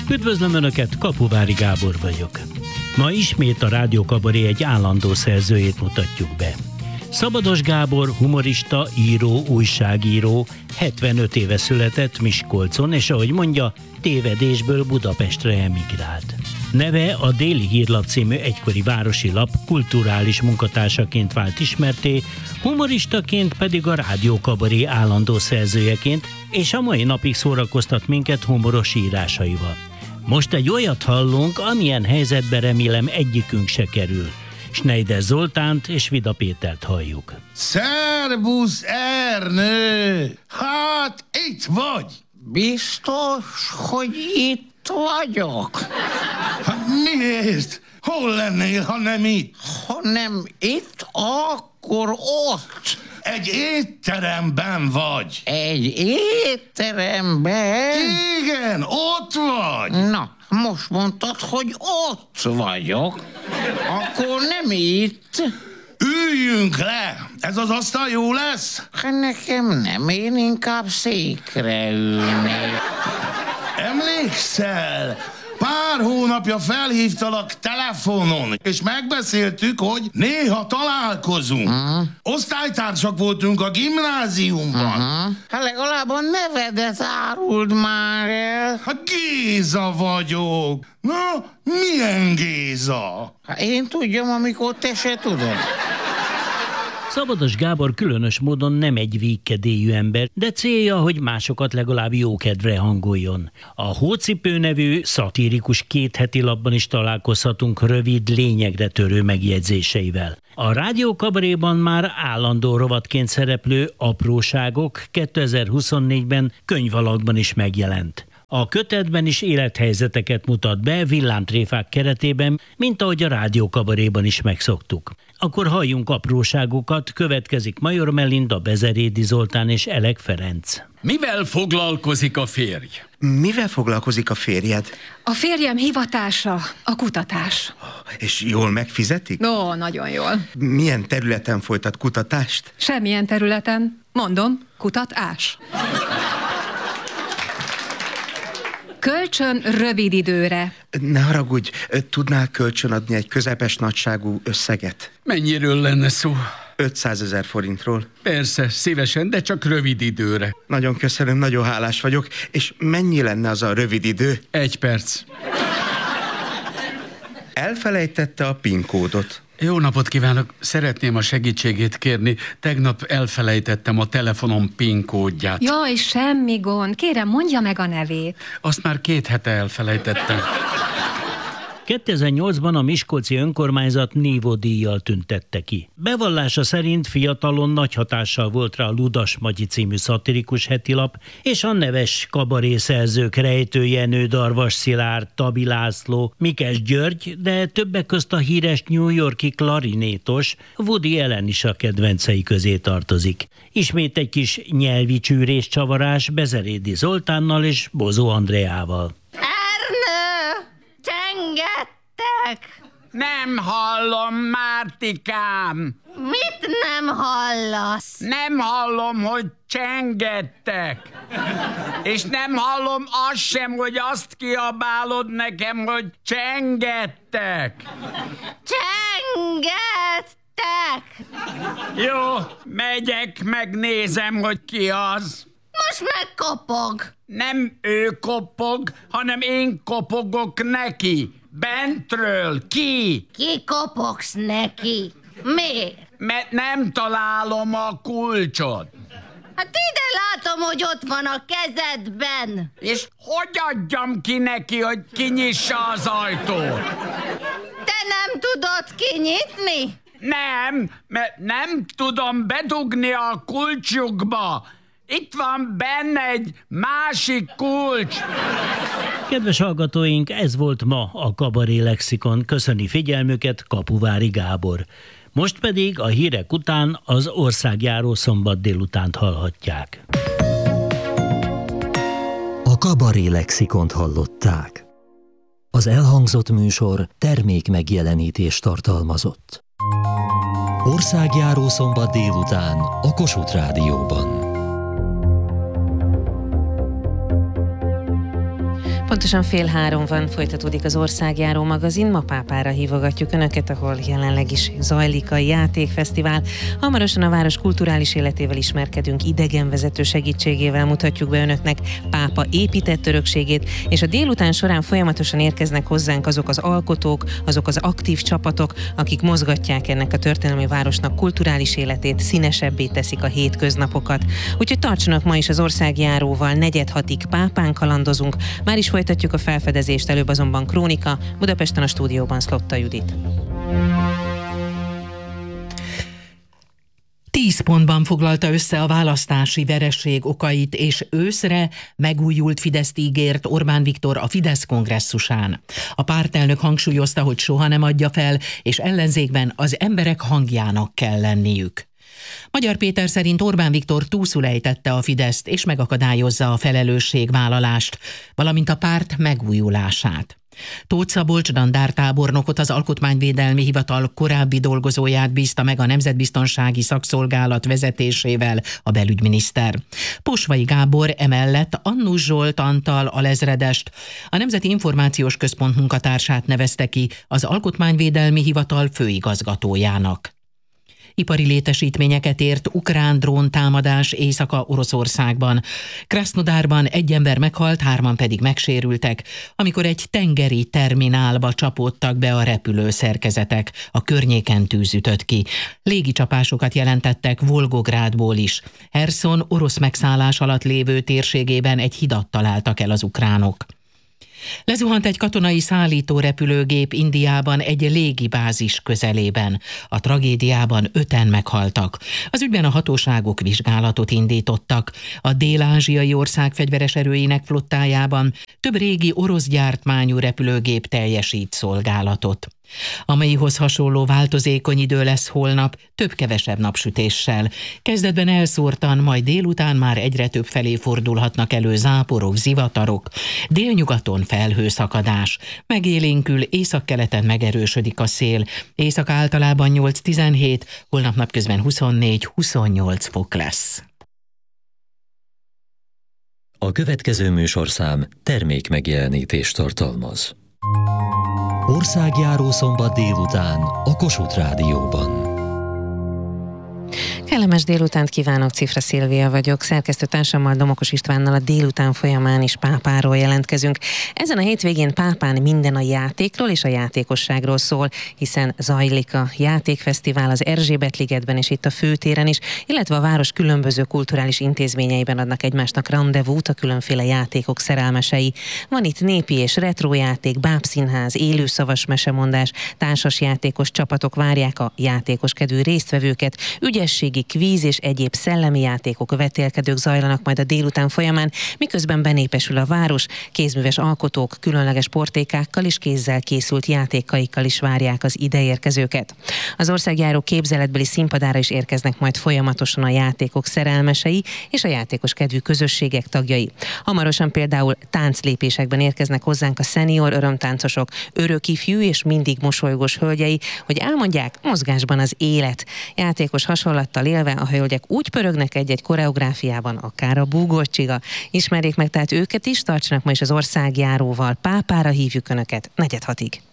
Üdvözlöm Önöket, Kapuvári Gábor vagyok. Ma ismét a Rádió Kabaré egy állandó szerzőjét mutatjuk be. Szabados Gábor, humorista, író, újságíró, 75 éve született Miskolcon, és ahogy mondja, tévedésből Budapestre emigrált. Neve a Déli Hírlap című egykori városi lap kulturális munkatársaként vált ismertté, humoristaként pedig a Rádió Kabaré állandó szerzőjeként, és a mai napig szórakoztat minket humoros írásaival. Most egy olyat hallunk, amilyen helyzetbe remélem egyikünk se kerül. Schneider Zoltánt és Vida Pétert halljuk. Szerbusz, Ernő! Hát, itt vagy! Biztos, hogy itt vagyok? Hát miért? Hol lennél, ha nem itt? Ha nem itt, akkor ott. Egy étteremben vagy. Egy étteremben? Igen, ott vagy. Na, most mondtad, hogy ott vagyok. Akkor nem itt. Üljünk le! Ez az asztal jó lesz? Nekem nem, én inkább székre ülnék. Emlékszel? Pár hónapja felhívtalak telefonon, és megbeszéltük, hogy néha találkozunk. Osztálytársak voltunk a gimnáziumban. Hát legalább a nevedet áruld már el. Hát Géza vagyok. Na, milyen Géza? Hát én tudjam, amikor te se tudod. Szabados Gábor különös módon nem egy vígkedélyű ember, de célja, hogy másokat legalább jókedvre hangoljon. A Hócipő nevű szatirikus kétheti lapban is találkozhatunk rövid, lényegre törő megjegyzéseivel. A Rádió Kabaréban már állandó rovatként szereplő Apróságok 2024-ben könyvalakban is megjelent. A kötetben is élethelyzeteket mutat be villámtréfák keretében, mint ahogy a Rádió Kabaréban is megszoktuk. Akkor halljunk apróságokat, következik Major Melinda, Bezerédi Zoltán és Elek Ferenc. Mivel foglalkozik a férj? Mivel foglalkozik a férjed? A férjem hivatása a kutatás. És jól megfizetik? No, nagyon jól. Milyen területen folytat kutatást? Semmilyen területen. Mondom, kutatás. Kölcsön rövid időre. Ne haragudj, tudnál kölcsön adni egy közepes nagyságú összeget? Mennyiről lenne szó? 500 000 forintról. Persze, szívesen, de csak rövid időre. Nagyon köszönöm, nagyon hálás vagyok. És mennyi lenne az a rövid idő? 1 perc. Elfelejtette a PIN kódot. Jó napot kívánok! Szeretném a segítségét kérni. Tegnap elfelejtettem a telefonom PIN kódját. Jaj, semmi gond. Kérem, mondja meg a nevét. Azt már 2 hete elfelejtettem. 2008-ban a miskolci önkormányzat Nívó díjjal tüntette ki. Bevallása szerint fiatalon nagy hatással volt rá a Ludas Magyi című szatirikus hetilap, és a neves kabarészerzők Rejtő Jenő, Darvas Szilárd, Tabi László, Mikes György, de többek közt a híres New York-i klarinétos Woody Allen is a kedvencei közé tartozik. Ismét egy kis nyelvi csűrés csavarás Bezerédi Zoltánnal és Bozó Andreával. Csengettek! Nem hallom, Mártikám. Mit nem hallasz? Nem hallom, hogy csengettek. És nem hallom azt sem, hogy azt kiabálod nekem, hogy csengettek. Csengettek! Jó, megyek, megnézem, hogy ki az. Most megkopog. Nem ő kopog, hanem én kopogok neki. Bentről. Ki? Ki kopogsz neki? Miért? Mert nem találom a kulcsot. Hát ide látom, hogy ott van a kezedben. És hogy adjam ki neki, hogy kinyissa az ajtót? Te nem tudod kinyitni? Nem, mert nem tudom bedugni a kulcsukba. Itt van benne egy másik kulcs. Kedves hallgatóink, ez volt ma a Kabaré Lexikon. Köszöni figyelmüket Kapuvári Gábor. Most pedig a hírek után az országjáró szombat délutánt hallhatják. A Kabaré Lexikont hallották. Az elhangzott műsor termék megjelenítést tartalmazott. Országjáró szombat délután a Kossuth Rádióban. Pontosan 2:30 van, folytatódik az Országjáró magazin. Ma Pápára hívogatjuk Önöket, ahol jelenleg is zajlik a játékfesztivál. Hamarosan a város kulturális életével ismerkedünk, idegenvezető segítségével mutatjuk be Önöknek Pápa épített örökségét, és a délután során folyamatosan érkeznek hozzánk azok az alkotók, azok az aktív csapatok, akik mozgatják ennek a történelmi városnak kulturális életét, színesebbé teszik a hétköznapokat. Úgyhogy tartsanak ma is az Országjáróval, 4:30-ig Pápán kalandozunk. Már is folytatjuk a felfedezést, előbb azonban krónika, Budapesten a stúdióban Szlotta Judit. 10 pontban foglalta össze a választási vereség okait, és őszre megújult Fideszt ígért Orbán Viktor a Fidesz kongresszusán. A pártelnök hangsúlyozta, hogy soha nem adja fel, és ellenzékben az emberek hangjának kell lenniük. Magyar Péter szerint Orbán Viktor túlszul ejtette a Fideszt, és megakadályozza a felelősségvállalást, valamint a párt megújulását. Tóth Szabolcs dandártábornokot, az Alkotmányvédelmi Hivatal korábbi dolgozóját bízta meg a Nemzetbiztonsági Szakszolgálat vezetésével a belügyminiszter. Posvai Gábor emellett Annus Zsolt Antal alezredest, a Nemzeti Információs Központ munkatársát nevezte ki az Alkotmányvédelmi Hivatal főigazgatójának. Ipari létesítményeket ért ukrán dróntámadás Észak-Oroszországban. Krasznodárban 1 ember meghalt, 3 pedig megsérültek, amikor egy tengeri terminálba csapódtak be a repülőszerkezetek. A környéken tűz ütött ki. Légicsapásokat jelentettek Volgográdból is. Herszon orosz megszállás alatt lévő térségében egy hidat találtak el az ukránok. Lezuhant egy katonai szállítórepülőgép Indiában egy légibázis közelében. A tragédiában 5-en meghaltak. Az ügyben a hatóságok vizsgálatot indítottak. A dél-ázsiai ország fegyveres erőinek flottájában több régi orosz gyártmányú repülőgép teljesít szolgálatot. A maihoz hasonló változékony idő lesz holnap, több-kevesebb napsütéssel. Kezdetben elszórtan, majd délután már egyre több felé fordulhatnak elő záporok, zivatarok. Délnyugaton felhőszakadás. Megélénkül, északkeleten megerősödik a szél. Éjszaka általában 8-17, holnap napközben 24-28 fok lesz. A következő műsorszám termékmegjelenítést tartalmaz. Országjáró szombat délután a Kossuth Rádióban. Kellemes délutánt kívánok, Cifra Szilvia vagyok. Szerkesztőtársammal, Domokos Istvánnal a délután folyamán is Pápáról jelentkezünk. Ezen a hétvégén Pápán minden a játékról és a játékosságról szól, hiszen zajlik a játékfesztivál az Erzsébet-ligetben és itt a főtéren is, illetve a város különböző kulturális intézményeiben adnak egymásnak randevút a különféle játékok szerelmesei. Van itt népi és retrojáték, bábszínház, élőszavas mesemondás, társasjátékos csapatok várják a játékoskedvű résztvevőket, ügyességi kvíz és egyéb szellemi játékok, vetélkedők zajlanak majd a délután folyamán, miközben benépesül a város, kézműves alkotók különleges portékákkal és kézzel készült játékaikkal is várják az ideérkezőket. Az országjáró képzeletbeli színpadára is érkeznek majd folyamatosan a játékok szerelmesei és a játékos kedvű közösségek tagjai. Hamarosan például tánclépésekben érkeznek hozzánk a szenior örömtáncosok, örökifjú és mindig mosolygós hölgyei, hogy elmondják, mozgásban az élet. Játékos hasonlattal élve a hölgyek úgy pörögnek egy-egy koreográfiában, akár a búgós csiga. Ismerjék meg tehát őket is, tartsanak ma is az Országjáróval. Pápára hívjuk Önöket 4:30-ig.